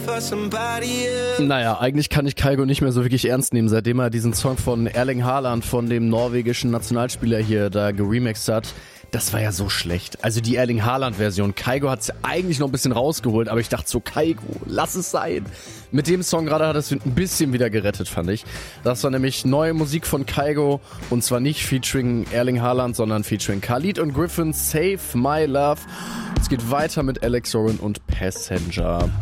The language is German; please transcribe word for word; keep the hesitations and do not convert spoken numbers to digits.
Naja, eigentlich kann ich Kygo nicht mehr so wirklich ernst nehmen, seitdem er diesen Song von Erling Haaland, von dem norwegischen Nationalspieler hier, da geremixed hat. Das war ja so schlecht. Also die Erling Haaland-Version. Kygo hat es eigentlich noch ein bisschen rausgeholt, aber ich dachte so, Kygo, lass es sein. Mit dem Song gerade hat es ein bisschen wieder gerettet, fand ich. Das war nämlich neue Musik von Kygo und zwar nicht featuring Erling Haaland, sondern featuring Khalid und Griffin, Save My Love. Es geht weiter mit Alex Oren und Passenger.